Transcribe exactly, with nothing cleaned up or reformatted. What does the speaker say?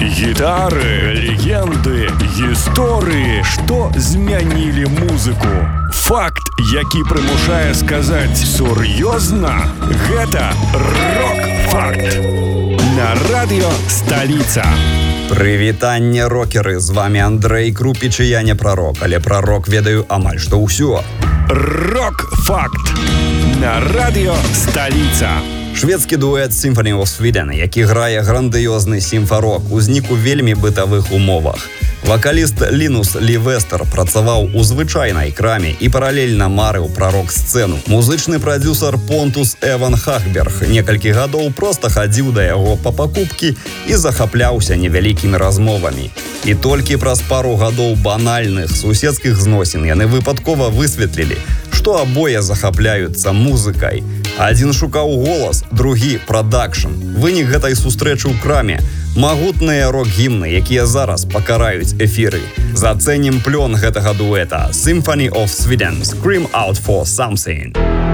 Гітары, легенды, гісторыі, што змянілі музыку. Факт, які прымушае сказаць сур'ёзна, гэта рок-факт. На радыё Сталіца. Прывітанне, рокеры, з вами Андрэй Крупіч, і я не прарок, але пра рок ведаю амаль што ўсё. Рок-факт. На радыё Сталіца. Шведскі дуэт Symphony of Sweden, які грае грандыёзны сімфа-рок, узнік у вельмі бытавых умовах. Вакаліст Лінус Лівестер працаваў у звычайнай краме і паралельна марыў пра рок-сцэну. Музычны прадзюсар Понтус Эван Хахберг некалькі гадоў проста хадзіў да яго па пакупкі і захапляўся невялікімі размовамі. І толькі праз пару гадоў банальных суседскіх зносін яны выпадкова высветлілі, што абое захапляюцца музыкай. Адзін шукаў голас, другі прадакшн. Вынік гэтай сустрэчы ў краме – магутныя рок-гімны, якія зараз пакараюць эфіры. Зацэнім плён гэтага дуэта Symphony of Sweden, Scream Out for Something.